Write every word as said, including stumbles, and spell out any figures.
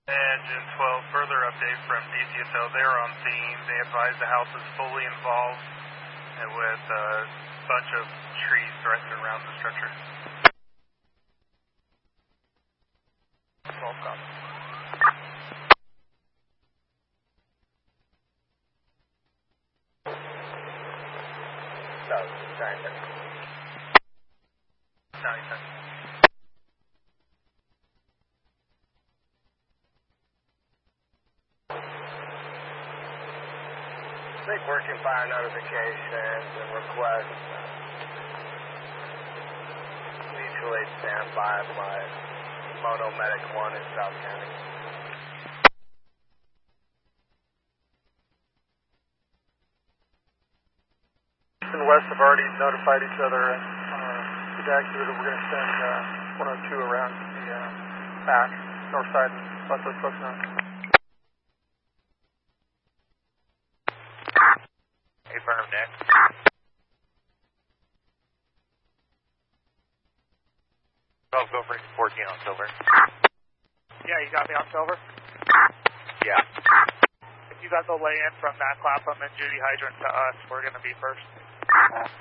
Engine twelve, further update from D C S O. They're on scene. They advise the house is fully involved and with a bunch of trees threatened around the structure. twelve copy. No, nine ten. nine ten. Make working fire notifications and requests. Mutually stand by my Mono Medic one in South County. East and West have already notified each other, and uh, evacuated. We're going to send uh, one oh two around the uh, back, north side, and let those folks know. Affirm, Nick. twelve, go for fourteen on Silver. Yeah, you got me on Silver? Yeah. If you got the lay-in from Matt Clapham and Judy Hydrant to us, we're going to be first.